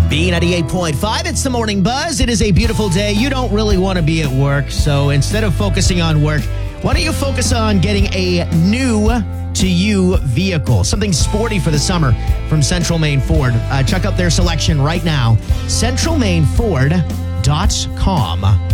B98.5, it's the morning buzz. It is a beautiful day. You don't really want to be at work, so instead of focusing on work, why don't you focus on getting a new to you vehicle, something sporty for the summer from Central Maine Ford. Check out their selection right now, centralmaineford.com.